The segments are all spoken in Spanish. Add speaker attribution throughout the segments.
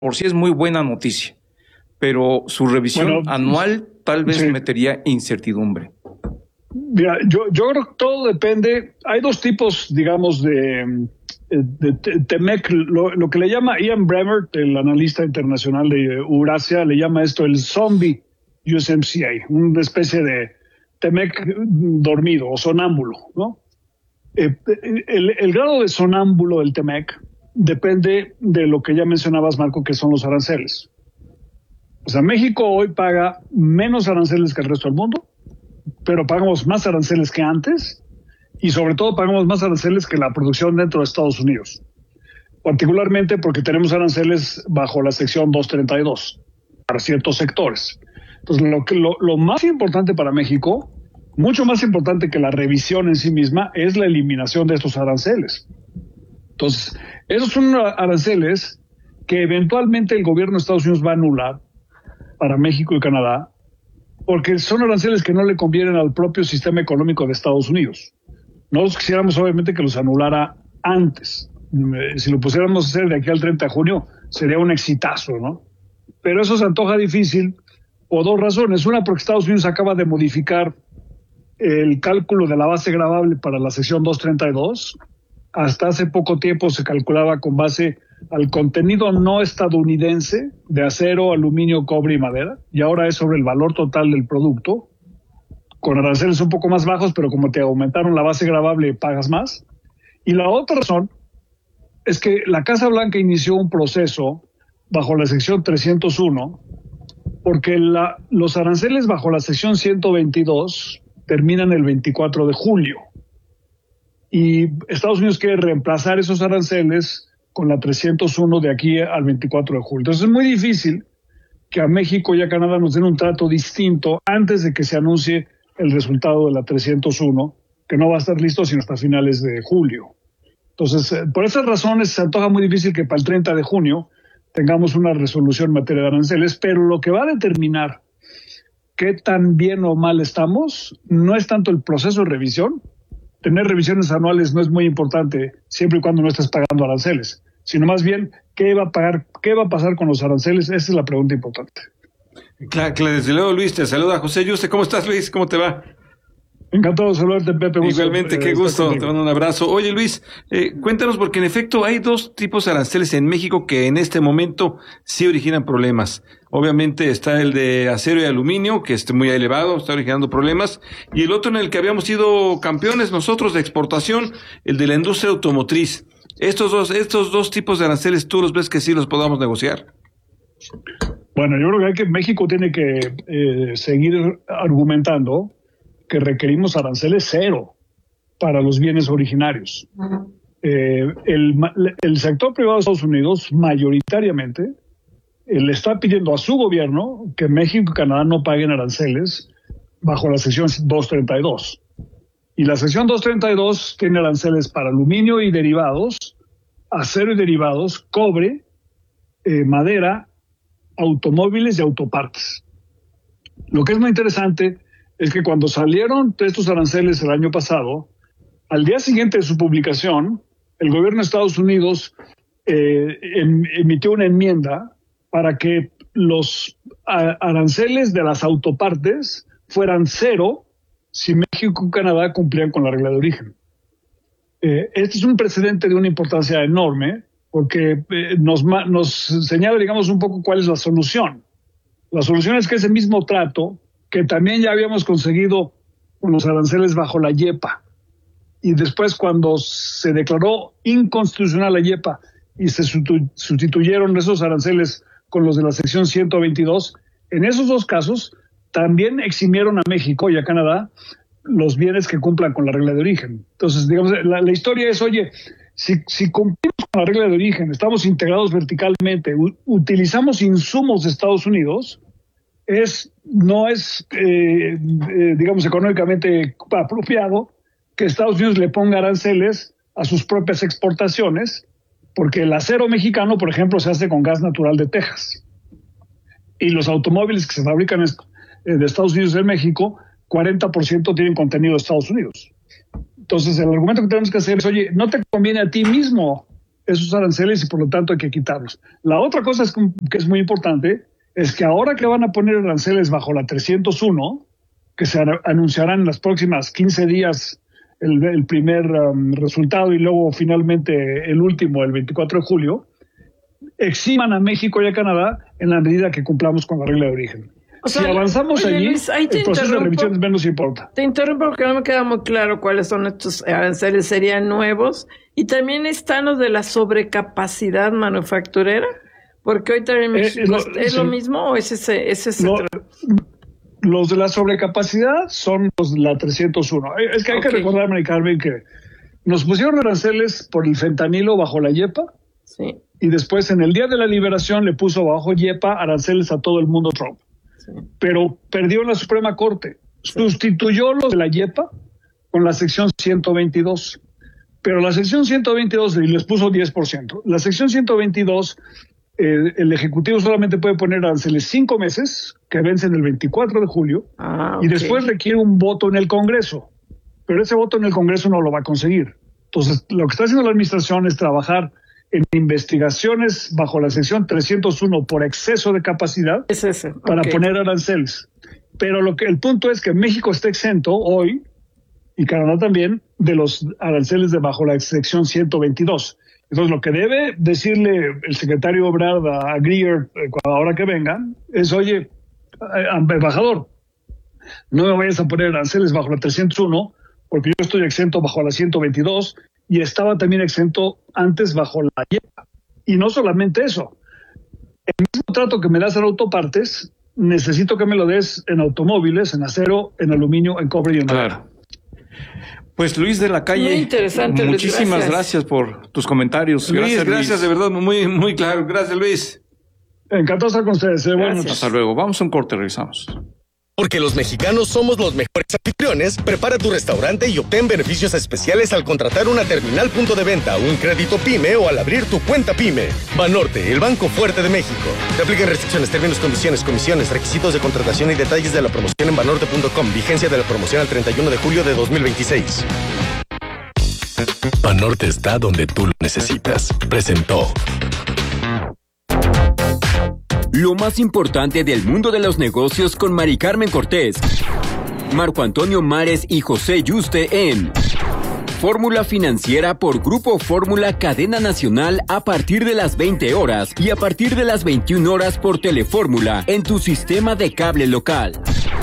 Speaker 1: por sí es muy buena noticia, pero su revisión anual tal vez metería incertidumbre.
Speaker 2: Mira, yo creo que todo depende. Hay dos tipos, digamos, de TEMEC, lo que le llama Ian Bremmer, el analista internacional de Eurasia, le llama esto el zombie USMCA, una especie de TEMEC dormido o sonámbulo, ¿no? El grado de sonámbulo del TEMEC depende de lo que ya mencionabas, Marco, que son los aranceles. O sea, México hoy paga menos aranceles que el resto del mundo, pero pagamos más aranceles que antes y sobre todo pagamos más aranceles que la producción dentro de Estados Unidos, particularmente porque tenemos aranceles bajo la sección 232 para ciertos sectores. Entonces, lo más importante para México, mucho más importante que la revisión en sí misma, es la eliminación de estos aranceles. Entonces, esos son aranceles que eventualmente el gobierno de Estados Unidos va a anular para México y Canadá, porque son aranceles que no le convienen al propio sistema económico de Estados Unidos. Nosotros quisiéramos obviamente que los anulara antes. Si lo pusiéramos a hacer de aquí al 30 de junio, sería un exitazo, ¿no? Pero eso se antoja difícil por dos razones. Una, porque Estados Unidos acaba de modificar el cálculo de la base gravable para la sección 232. Hasta hace poco tiempo se calculaba con base al contenido no estadounidense de acero, aluminio, cobre y madera, y ahora es sobre el valor total del producto, con aranceles un poco más bajos, pero como te aumentaron la base gravable, pagas más. Y la otra razón es que la Casa Blanca inició un proceso bajo la sección 301, porque los aranceles bajo la sección 122 terminan el 24 de julio. Y Estados Unidos quiere reemplazar esos aranceles con la 301 de aquí al 24 de julio. Entonces es muy difícil que a México y a Canadá nos den un trato distinto antes de que se anuncie el resultado de la 301, que no va a estar listo sino hasta finales de julio. Entonces, por esas razones se antoja muy difícil que para el 30 de junio tengamos una resolución en materia de aranceles, pero lo que va a determinar qué tan bien o mal estamos no es tanto el proceso de revisión. Tener revisiones anuales no es muy importante siempre y cuando no estés pagando aranceles, sino más bien qué va a pasar con los aranceles. Esa es la pregunta importante.
Speaker 1: Claro, desde luego, Luis, te saluda José Yuste. ¿Cómo estás, Luis? ¿Cómo te va?
Speaker 2: Encantado de saludarte, Pepe.
Speaker 1: Igualmente, qué gusto, te mando un abrazo. Oye, Luis, cuéntanos, porque en efecto hay dos tipos de aranceles en México que en este momento sí originan problemas. Obviamente está el de acero y aluminio, que es muy elevado, está originando problemas, y el otro en el que habíamos sido campeones nosotros de exportación, el de la industria automotriz. Estos dos tipos de aranceles, ¿tú los ves que sí los podamos negociar?
Speaker 2: Bueno, yo creo que México tiene que seguir argumentando que requerimos aranceles cero para los bienes originarios. El sector privado de Estados Unidos mayoritariamente le está pidiendo a su gobierno que México y Canadá no paguen aranceles bajo la sección 232. Y la sección 232 tiene aranceles para aluminio y derivados, acero y derivados, cobre, madera, automóviles y autopartes. Lo que es muy interesante es que cuando salieron estos aranceles el año pasado, al día siguiente de su publicación, el gobierno de Estados Unidos emitió una enmienda para que los aranceles de las autopartes fueran cero si México y Canadá cumplían con la regla de origen. Este es un precedente de una importancia enorme porque nos señala, digamos, un poco cuál es la solución. La solución es que ese mismo trato que también ya habíamos conseguido con los aranceles bajo la YEPA. Y después, cuando se declaró inconstitucional la YEPA y se sustituyeron esos aranceles con los de la sección 122, en esos dos casos también eximieron a México y a Canadá los bienes que cumplan con la regla de origen. Entonces, digamos, la historia es, oye, si cumplimos con la regla de origen, estamos integrados verticalmente, utilizamos insumos de Estados Unidos, no es digamos, económicamente apropiado que Estados Unidos le ponga aranceles a sus propias exportaciones, porque el acero mexicano, por ejemplo, se hace con gas natural de Texas. Y los automóviles que se fabrican de Estados Unidos en México, 40% tienen contenido de Estados Unidos. Entonces, el argumento que tenemos que hacer es, oye, no te conviene a ti mismo esos aranceles y por lo tanto hay que quitarlos. La otra cosa que es muy importante es que ahora que van a poner aranceles bajo la 301, que se anunciarán en las próximas 15 días el primer resultado y luego finalmente el último, el 24 de julio, eximan a México y a Canadá en la medida que cumplamos con la regla de origen. O sea, si avanzamos allí, Luis, el proceso de revisión menos importa.
Speaker 3: Te interrumpo porque no me queda muy claro cuáles son estos aranceles, serían nuevos. Y también están los de la sobrecapacidad manufacturera, porque hoy también ¿es lo mismo o es ese
Speaker 2: los de la sobrecapacidad son los de la 301. Es que hay que recordar, Mari Carmen, que nos pusieron aranceles por el fentanilo bajo la YEPA.
Speaker 3: Sí.
Speaker 2: Y después, en el Día de la Liberación, le puso bajo YEPA aranceles a todo el mundo Trump. Sí. Pero perdió en la Suprema Corte. Sí. Sustituyó los de la YEPA con la sección 122. Pero la sección 122 les puso 10%. La sección 122, el Ejecutivo solamente puede poner aranceles 5 meses, que vencen el 24 de julio, y después requiere un voto en el Congreso. Pero ese voto en el Congreso no lo va a conseguir. Entonces, lo que está haciendo la administración es trabajar en investigaciones bajo la sección 301 por exceso de capacidad para poner aranceles. Pero el punto es que México está exento hoy, y Canadá también, de los aranceles de bajo la sección 122. Entonces, lo que debe decirle el secretario Ebrard a Greer ahora que vengan es, oye, embajador, no me vayas a poner aranceles bajo la 301 porque yo estoy exento bajo la 122 y estaba también exento antes bajo la YEPA. Y no solamente eso, el mismo trato que me das en autopartes, necesito que me lo des en automóviles, en acero, en aluminio, en cobre y en
Speaker 4: claro. Pues Luis de la Calle,
Speaker 3: muy interesante,
Speaker 4: muchísimas gracias por tus comentarios.
Speaker 1: Luis, gracias de verdad, muy claro. Gracias, Luis.
Speaker 2: Encantado de estar con ustedes.
Speaker 4: Hasta luego. Vamos a un corte, regresamos.
Speaker 5: Porque los mexicanos somos los mejores anfitriones, prepara tu restaurante y obtén beneficios especiales al contratar una terminal punto de venta, un crédito PYME o al abrir tu cuenta PYME. Banorte, el banco fuerte de México. Te aplican restricciones, términos, condiciones, comisiones, requisitos de contratación y detalles de la promoción en banorte.com. Vigencia de la promoción al 31 de julio de 2026.
Speaker 6: Banorte está donde tú lo necesitas. Presentó lo más importante del mundo de los negocios con Mari Carmen Cortés, Marco Antonio Mares y José Yuste en Fórmula Financiera por Grupo Fórmula Cadena Nacional a partir de las 20 horas y a partir de las 21 horas por Telefórmula en tu sistema de cable local.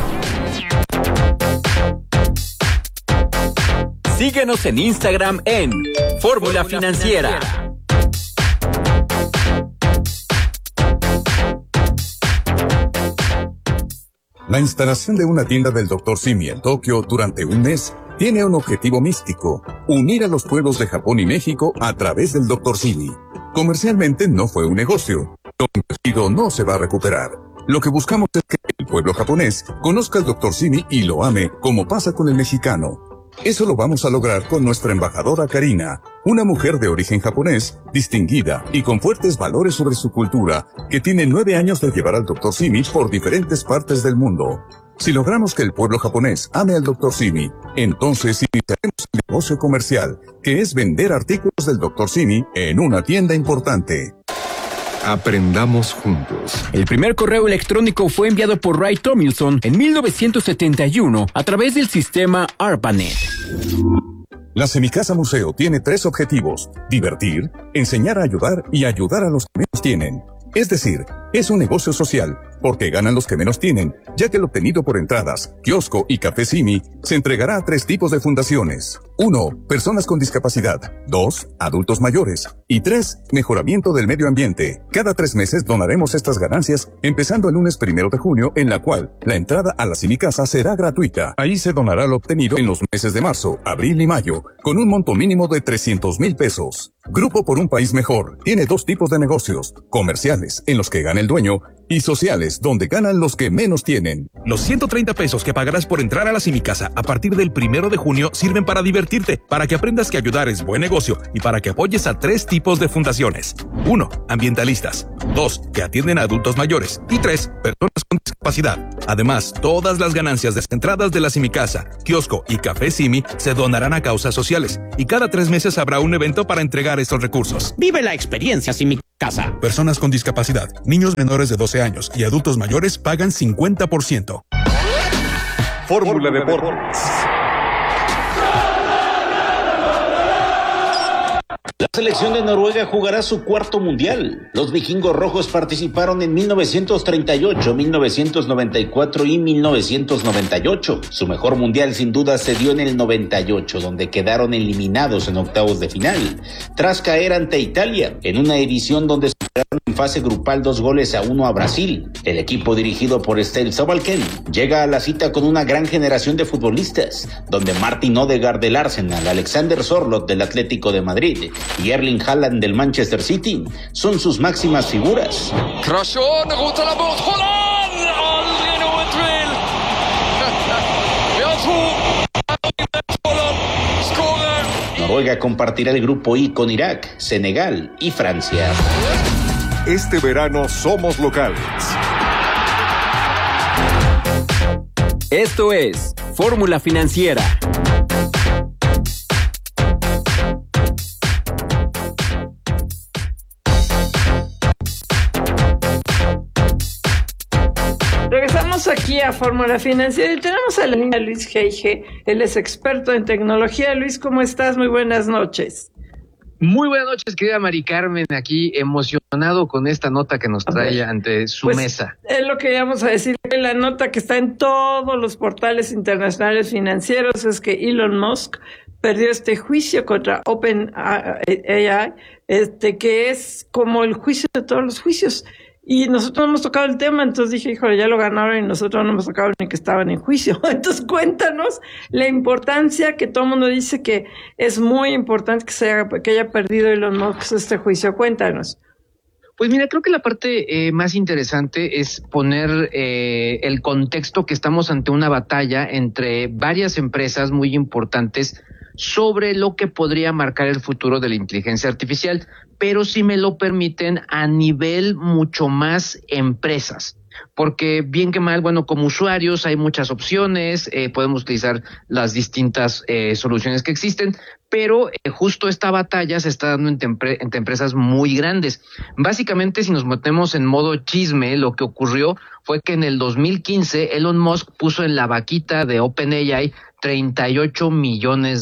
Speaker 6: Síguenos en Instagram en Fórmula Financiera.
Speaker 7: La instalación de una tienda del Dr. Simi en Tokio durante un mes tiene un objetivo místico: unir a los pueblos de Japón y México a través del Dr. Simi. Comercialmente no fue un negocio. Lo invertido no se va a recuperar. Lo que buscamos es que el pueblo japonés conozca al Dr. Simi y lo ame, como pasa con el mexicano. Eso lo vamos a lograr con nuestra embajadora Karina, una mujer de origen japonés, distinguida y con fuertes valores sobre su cultura, que tiene 9 años de llevar al Dr. Simi por diferentes partes del mundo. Si logramos que el pueblo japonés ame al Dr. Simi, entonces iniciaremos el negocio comercial, que es vender artículos del Dr. Simi en una tienda importante.
Speaker 6: Aprendamos juntos. El primer correo electrónico fue enviado por Ray Tomlinson en 1971 a través del sistema ARPANET.
Speaker 7: La Semicasa Museo tiene 3 objetivos: divertir, enseñar a ayudar y ayudar a los que menos tienen. Es decir, es un negocio social, porque ganan los que menos tienen, ya que lo obtenido por entradas, kiosco y café Simi se entregará a 3 tipos de fundaciones. 1. Personas con discapacidad. 2. Adultos mayores. Y 3. Mejoramiento del medio ambiente. Cada 3 meses donaremos estas ganancias, empezando el lunes 1 de junio, en la cual la entrada a la Semicasa será gratuita. Ahí se donará lo obtenido en los meses de marzo, abril y mayo, con un monto mínimo de 300,000 pesos. Grupo por un País Mejor tiene 2 tipos de negocios: comerciales, en los que gana el dueño, y sociales, donde ganan los que menos tienen.
Speaker 8: Los 130 pesos que pagarás por entrar a la Simicasa a partir del 1 de junio sirven para divertirte, para que aprendas que ayudar es buen negocio y para que apoyes a 3 tipos de fundaciones. 1. Ambientalistas. 2. Que atienden a adultos mayores. Y 3. Personas con discapacidad. Además, todas las ganancias de las entradas de la Simicasa, kiosco y café Simi se donarán a causas sociales. Y cada 3 meses habrá un evento para entregar estos recursos.
Speaker 9: Vive la experiencia Simicasa.
Speaker 8: Personas con discapacidad, niños menores de 12 años y adultos mayores pagan 50%.
Speaker 5: Fórmula Deportes.
Speaker 10: La selección de Noruega jugará su 4º mundial. Los vikingos rojos participaron en 1938, 1994 y 1998. Su mejor mundial sin duda se dio en el 98, donde quedaron eliminados en octavos de final, tras caer ante Italia, en una edición donde superaron en fase grupal 2-1 a Brasil. El equipo dirigido por Ståle Solbakken llega a la cita con una gran generación de futbolistas, donde Martin Odegaard del Arsenal, Alexander Sørloth del Atlético de Madrid y Erling Haaland del Manchester City son sus máximas figuras. Noruega compartirá el grupo I con Irak, Senegal y Francia.
Speaker 5: Este verano somos locales.
Speaker 6: Esto es Fórmula Financiera.
Speaker 3: Regresamos aquí a Fórmula Financiera y tenemos a la línea Luis G.I.G. Él es experto en tecnología. Luis, ¿cómo estás? Muy buenas noches.
Speaker 11: Muy buenas noches, querida Mari Carmen, aquí emocionado con esta nota que nos trae ante su mesa.
Speaker 3: Es lo que íbamos a decir, la nota que está en todos los portales internacionales financieros es que Elon Musk perdió este juicio contra OpenAI, que es como el juicio de todos los juicios. Y nosotros no hemos tocado el tema, entonces dije, híjole, ya lo ganaron y nosotros no hemos tocado ni que estaban en juicio. Entonces cuéntanos la importancia que todo el mundo dice que es muy importante que haya perdido Elon Musk este juicio. Cuéntanos.
Speaker 11: Pues mira, creo que la parte más interesante es poner el contexto que estamos ante una batalla entre varias empresas muy importantes sobre lo que podría marcar el futuro de la inteligencia artificial, pero si me lo permiten, a nivel mucho más empresas. Porque bien que mal, bueno, como usuarios hay muchas opciones, podemos utilizar las distintas soluciones que existen, pero justo esta batalla se está dando entre empresas muy grandes. Básicamente, si nos metemos en modo chisme, lo que ocurrió fue que en el 2015 Elon Musk puso en la vaquita de OpenAI $38 millones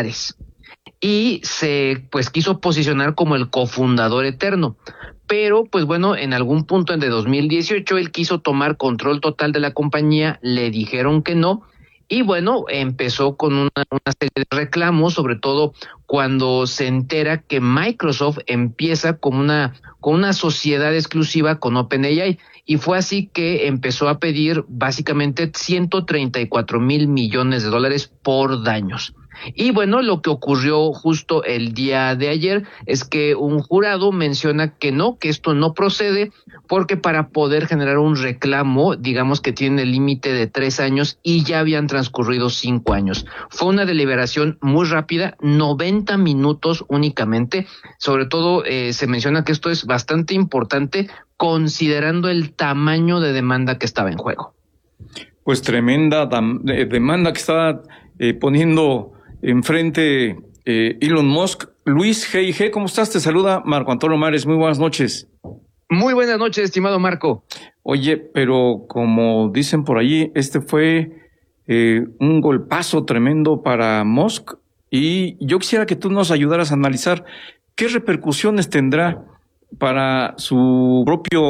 Speaker 11: y se quiso posicionar como el cofundador eterno. Pero pues bueno, en algún punto de 2018 él quiso tomar control total de la compañía, le dijeron que no, y bueno, empezó con una serie de reclamos, sobre todo cuando se entera que Microsoft empieza con una sociedad exclusiva con OpenAI, y fue así que empezó a pedir básicamente $134 mil millones por daños. Y bueno, lo que ocurrió justo el día de ayer es que un jurado menciona que no, que esto no procede, porque para poder generar un reclamo, digamos que tiene el límite de 3 años y ya habían transcurrido 5 años. Fue una deliberación muy rápida, 90 minutos únicamente. Sobre todo se menciona que esto es bastante importante considerando el tamaño de demanda que estaba en juego.
Speaker 4: Pues tremenda demanda que está poniendo enfrente Elon Musk. Luis G.I.G., ¿cómo estás? Te saluda Marco Antonio Mares. Muy buenas noches.
Speaker 11: Muy buenas noches, estimado Marco.
Speaker 4: Oye, pero como dicen por allí, este fue un golpazo tremendo para Musk, y yo quisiera que tú nos ayudaras a analizar qué repercusiones tendrá para su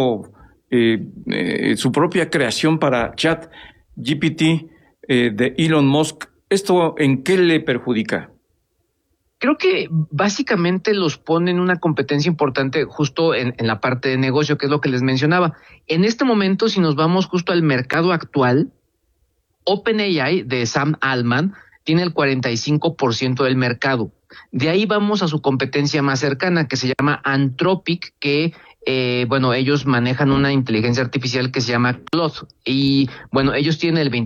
Speaker 4: propia creación para ChatGPT de Elon Musk. ¿Esto en qué le perjudica?
Speaker 11: Creo que básicamente los pone en una competencia importante justo en la parte de negocio, que es lo que les mencionaba. En este momento, si nos vamos justo al mercado actual, OpenAI de Sam Altman tiene el 45% del mercado. De ahí vamos a su competencia más cercana, que se llama Anthropic, que bueno, ellos manejan una inteligencia artificial que se llama Claude y bueno, ellos tienen el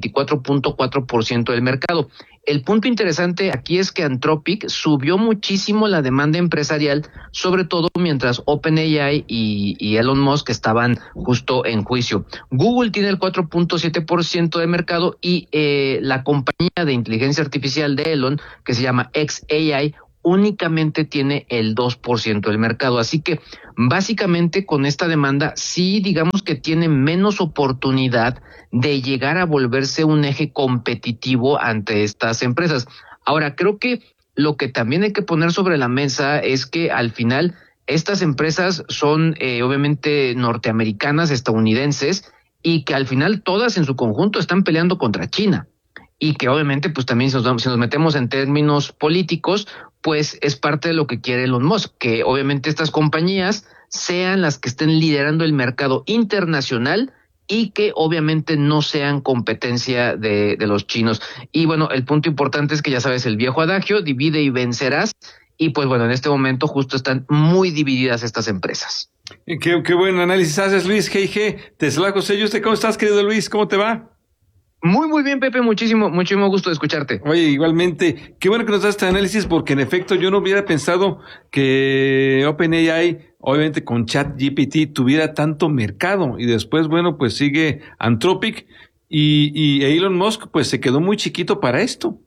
Speaker 11: 24.4% del mercado. El punto interesante aquí es que Anthropic subió muchísimo la demanda empresarial, sobre todo mientras OpenAI y Elon Musk estaban justo en juicio. Google tiene el 4.7% de mercado y la compañía de inteligencia artificial de Elon, que se llama xAI, únicamente tiene el 2% del mercado. Así que básicamente con esta demanda sí digamos que tiene menos oportunidad de llegar a volverse un eje competitivo ante estas empresas. Ahora, creo que lo que también hay que poner sobre la mesa es que al final estas empresas son obviamente norteamericanas, estadounidenses, y que al final todas en su conjunto están peleando contra China. Y que obviamente pues también si nos metemos en términos políticos, pues es parte de lo que quiere Elon Musk, que obviamente estas compañías sean las que estén liderando el mercado internacional y que obviamente no sean competencia de los chinos. Y bueno, el punto importante es que ya sabes el viejo adagio, divide y vencerás, y pues bueno, en este momento justo están muy divididas estas empresas.
Speaker 1: Qué buen análisis haces, Luis G.I.G. Te saluda José Yuste. ¿Cómo estás, querido Luis? ¿Cómo te va?
Speaker 11: Muy bien, Pepe, muchísimo gusto de escucharte.
Speaker 1: Oye, igualmente, qué bueno que nos das este análisis porque en efecto yo no hubiera pensado que OpenAI, obviamente con ChatGPT, tuviera tanto mercado y después, bueno, pues sigue Anthropic y Elon Musk pues se quedó muy chiquito para esto.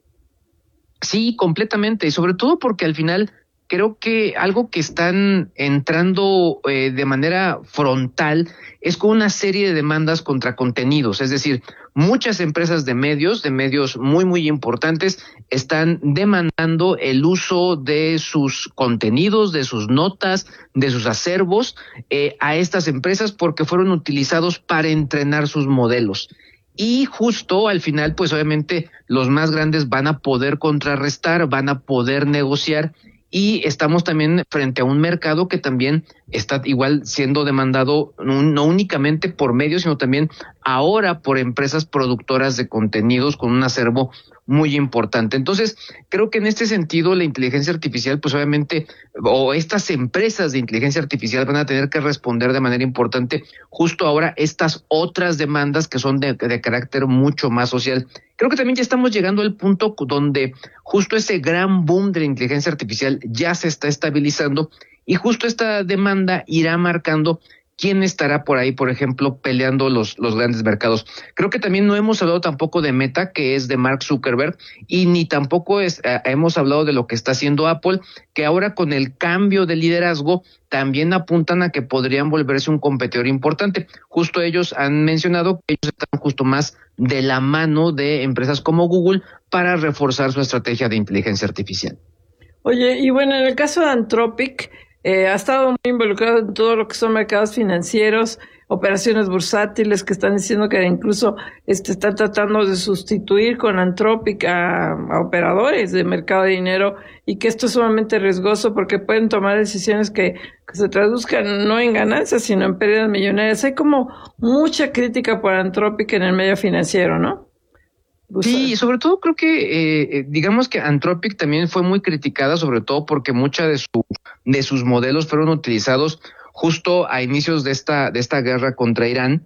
Speaker 11: Sí, completamente, y sobre todo porque al final creo que algo que están entrando de manera frontal es con una serie de demandas contra contenidos, es decir, muchas empresas de medios muy importantes están demandando el uso de sus contenidos, de sus notas, de sus acervos a estas empresas porque fueron utilizados para entrenar sus modelos. Y justo al final, pues obviamente los más grandes van a poder contrarrestar, van a poder negociar. Y estamos también frente a un mercado que también está igual siendo demandado no únicamente por medios, sino también ahora por empresas productoras de contenidos con un acervo muy importante. Entonces, creo que en este sentido la inteligencia artificial, pues obviamente, o estas empresas de inteligencia artificial van a tener que responder de manera importante justo ahora estas otras demandas que son de carácter mucho más social. Creo que también ya estamos llegando al punto donde justo ese gran boom de la inteligencia artificial ya se está estabilizando y justo esta demanda irá marcando quién estará por ahí, por ejemplo, peleando los grandes mercados. Creo que también no hemos hablado tampoco de Meta, que es de Mark Zuckerberg, y ni tampoco hemos hablado de lo que está haciendo Apple, que ahora con el cambio de liderazgo también apuntan a que podrían volverse un competidor importante. Justo ellos han mencionado que ellos están justo más de la mano de empresas como Google para reforzar su estrategia de inteligencia artificial.
Speaker 3: Oye, y bueno, en el caso de Anthropic, ha estado muy involucrado en todo lo que son mercados financieros, operaciones bursátiles que están diciendo que incluso están tratando de sustituir con Anthropic a operadores de mercado de dinero y que esto es sumamente riesgoso porque pueden tomar decisiones que se traduzcan no en ganancias sino en pérdidas millonarias. Hay como mucha crítica por Anthropic en el medio financiero, ¿no?
Speaker 11: Sí, y sobre todo creo que digamos que Anthropic también fue muy criticada, sobre todo porque mucha de sus modelos fueron utilizados justo a inicios de esta guerra contra Irán.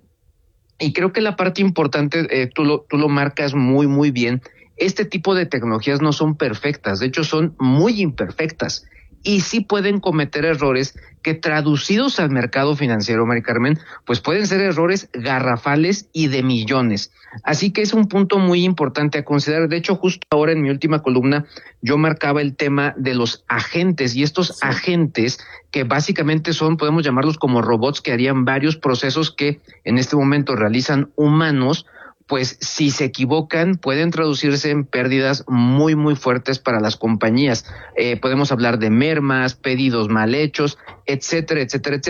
Speaker 11: Y creo que la parte importante, tú lo marcas muy bien, este tipo de tecnologías no son perfectas, de hecho son muy imperfectas. Y sí pueden cometer errores que traducidos al mercado financiero, Mari Carmen, pues pueden ser errores garrafales y de millones. Así que es un punto muy importante a considerar. De hecho, justo ahora en mi última columna yo marcaba el tema de los agentes y estos agentes que básicamente son, podemos llamarlos como robots que harían varios procesos que en este momento realizan humanos, pues si se equivocan pueden traducirse en pérdidas muy fuertes para las compañías. Podemos hablar de mermas, pedidos mal hechos, etcétera.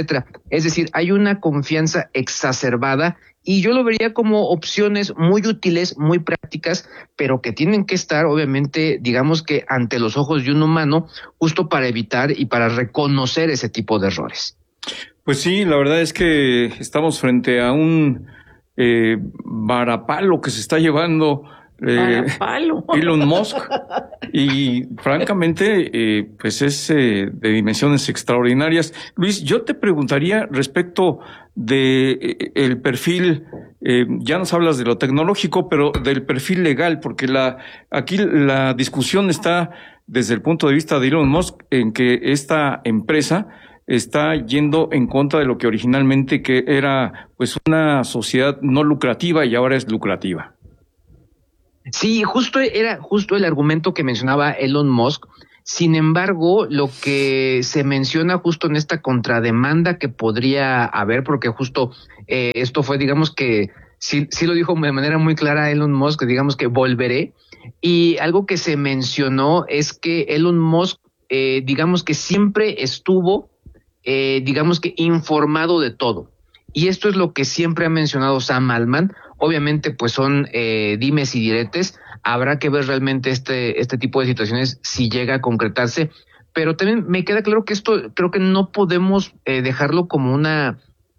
Speaker 11: Es decir, hay una confianza exacerbada y yo lo vería como opciones muy útiles, muy prácticas, pero que tienen que estar obviamente, digamos que ante los ojos de un humano, justo para evitar y para reconocer ese tipo de errores.
Speaker 4: Pues sí, la verdad es que estamos frente a un varapalo que se está llevando Elon Musk, y francamente pues es de dimensiones extraordinarias. Luis, yo te preguntaría respecto de el perfil, ya nos hablas de lo tecnológico, pero del perfil legal, porque aquí la discusión está desde el punto de vista de Elon Musk en que esta empresa está yendo en contra de lo que originalmente que era pues una sociedad no lucrativa y ahora es lucrativa.
Speaker 11: Sí, era justo el argumento que mencionaba Elon Musk. Sin embargo, lo que se menciona justo en esta contrademanda que podría haber, porque justo esto fue, digamos que sí lo dijo de manera muy clara Elon Musk, digamos que volveré, y algo que se mencionó es que Elon Musk, digamos que siempre estuvo, digamos que informado de todo. Y esto es lo que siempre ha mencionado Sam Altman. Obviamente, pues son dimes y diretes. Habrá que ver realmente este tipo de situaciones si llega a concretarse. Pero también me queda claro que esto creo que no podemos dejarlo como una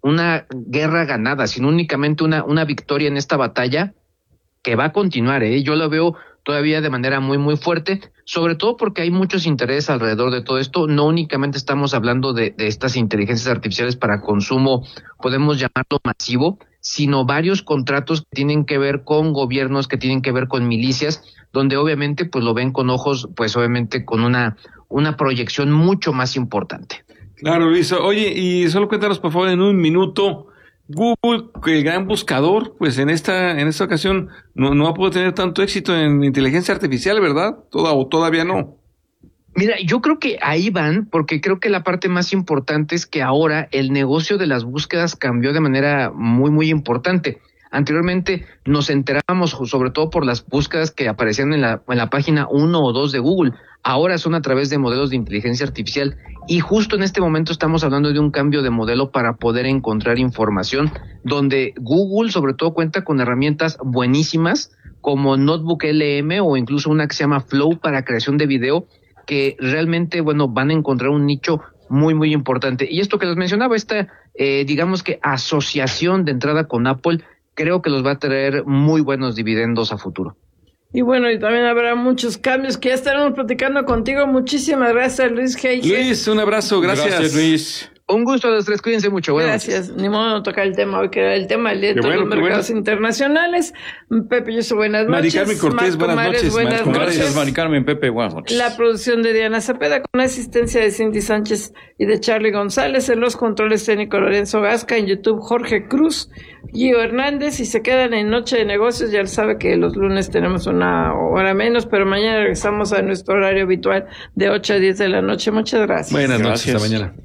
Speaker 11: guerra ganada, sino únicamente una victoria en esta batalla que va a continuar. Yo lo veo todavía de manera muy, muy fuerte, sobre todo porque hay muchos intereses alrededor de todo esto. No únicamente estamos hablando de estas inteligencias artificiales para consumo, podemos llamarlo masivo, sino varios contratos que tienen que ver con gobiernos, que tienen que ver con milicias, donde obviamente pues lo ven con ojos, pues obviamente con una proyección mucho más importante.
Speaker 1: Claro, Luis. Oye, y solo cuéntanos por favor en un minuto, Google, el gran buscador, pues en esta ocasión no va a poder tener tanto éxito en inteligencia artificial, ¿verdad? Todavía no.
Speaker 11: Mira, yo creo que ahí van, porque creo que la parte más importante es que ahora el negocio de las búsquedas cambió de manera muy, muy importante. Anteriormente nos enterábamos sobre todo por las búsquedas que aparecían en la página 1 o 2 de Google. Ahora son a través de modelos de inteligencia artificial y justo en este momento estamos hablando de un cambio de modelo para poder encontrar información, donde Google sobre todo cuenta con herramientas buenísimas como Notebook LM o incluso una que se llama Flow para creación de video, que realmente, bueno, van a encontrar un nicho muy, muy importante. Y esto que les mencionaba, esta, digamos que asociación de entrada con Apple, creo que los va a traer muy buenos dividendos a futuro.
Speaker 3: Y bueno, y también habrá muchos cambios que ya estaremos platicando contigo. Muchísimas gracias, Luis Heiche.
Speaker 1: Luis, un abrazo, gracias
Speaker 4: Luis.
Speaker 11: Un gusto a los tres, cuídense mucho.
Speaker 3: Gracias. Ni modo no tocar el tema hoy, que era el tema del día de los mercados internacionales. Pepe y yo, buenas noches.
Speaker 1: Mari Carmen Cortés, buenas noches.
Speaker 4: Gracias, Mari Carmen, Pepe, buenas noches.
Speaker 3: La producción de Diana Cepeda con asistencia de Cindy Sánchez y de Charlie González. En los controles técnicos Lorenzo Gasca, en YouTube Jorge Cruz, Gio Hernández. Y se quedan en Noche de Negocios. Ya sabe que los lunes tenemos una hora menos, pero mañana regresamos a nuestro horario habitual de 8 a 10 de la noche. Muchas gracias.
Speaker 1: Buenas noches, hasta mañana.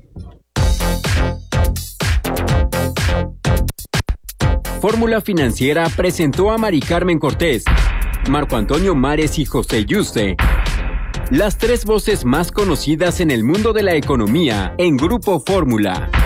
Speaker 6: Fórmula Financiera presentó a Mari Carmen Cortés, Marco Antonio Mares y José Yuste, las tres voces más conocidas en el mundo de la economía en Grupo Fórmula.